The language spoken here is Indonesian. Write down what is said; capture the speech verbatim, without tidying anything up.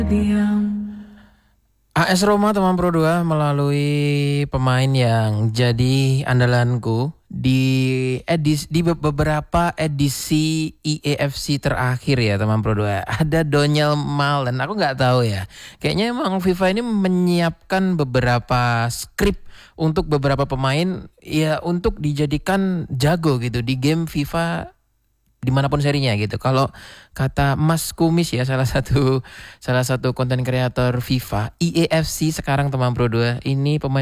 A S Roma teman Pro dua melalui pemain yang jadi andalanku di edisi di be- beberapa edisi E A F C terakhir ya teman Pro dua. Ada Donyell Malen. Aku nggak tahu ya. Kayaknya emang FIFA ini menyiapkan beberapa skrip untuk beberapa pemain ya untuk dijadikan jago gitu di game FIFA dimanapun serinya gitu. Kalau kata Mas Kumis ya salah satu salah satu konten kreator FIFA, E A F C sekarang teman Pro dua ini pemain